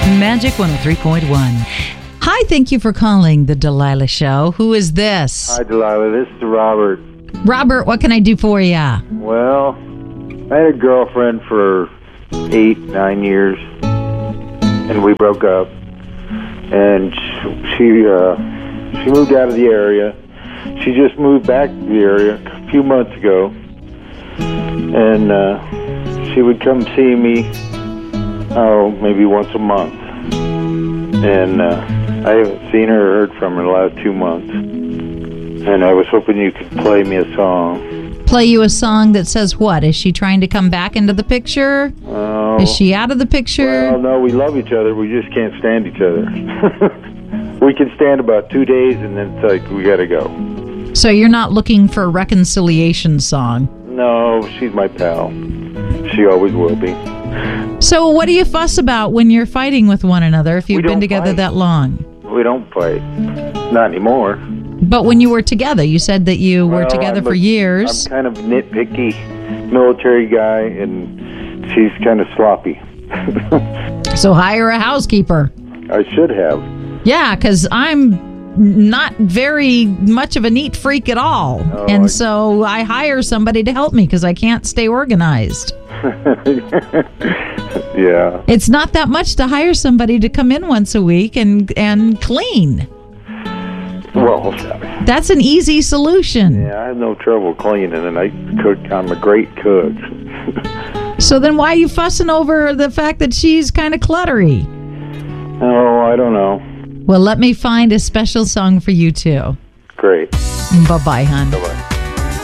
Magic 103.1. Hi, thank you for calling the Delilah Show. Who is this? Hi, Delilah. This is Robert. Robert, what can I do for you? Well, I had a girlfriend for 8-9 years, and we broke up. And she moved out of the area. She just moved back to the area a few months ago, and she would come see me, maybe once a month. And I haven't seen her or heard from her in the last 2 months. And I was hoping you could play me a song. Play you a song that says what? Is she trying to come back into the picture? Is she out of the picture? Well, no, we love each other. We just can't stand each other. We can stand about 2 days, and then it's like, we got to go. So you're not looking for a reconciliation song? No, she's my pal. She always will be. So what do you fuss about when you're fighting with one another if you've been together that long? We don't fight. Not anymore. But when you were together, you said that you were together for years. I'm kind of nitpicky military guy, and she's kind of sloppy. So hire a housekeeper. I should have. Yeah, because I'm not very much of a neat freak at all. And so I hire somebody to help me because I can't stay organized. Yeah. It's not that much to hire somebody to come in once a week and clean. Well, that's an easy solution. Yeah, I have no trouble cleaning, and I'm a great cook. So then why are you fussing over the fact that she's kind of cluttery? Oh, I don't know. Well, let me find a special song for you, too. Great. Bye-bye, hon. Bye-bye.